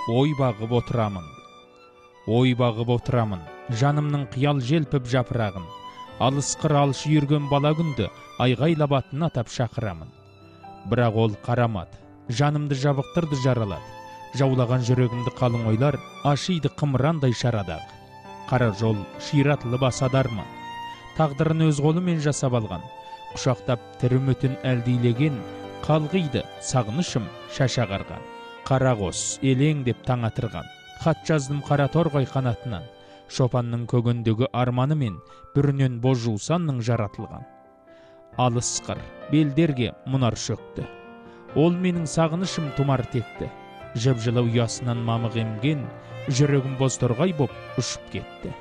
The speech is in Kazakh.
ой бағып отырамын, жанымның қиял желпіп жапырағын, алысқыр алшы үйірген бала күнді айғайлап атын атап шақырамын. Бірақ ол қарамады, жанымды жабықтырды жаралады, жаулаған жүрегімді қалың ойлар ашиды қымырандай шарадағы. Қара жол ширатылып асадарман, тағдырын өз қолымен жасап алған, құшақтап тірі үмітін әлдилеген, қалғиды сағынышым шашағарған. Қара қос елең деп таң атырған, хат жаздым қара торғай қанатынан, шопанның көгіндегі арманы мен бүрінен боз жусанның жаратылған. Алысқыр белдерге мұнар шөкті, ол менің сағынышым тұмар текті, жып-жылы ұясынан мамық емген, жүрегім боз торғай боп ұшып кетті.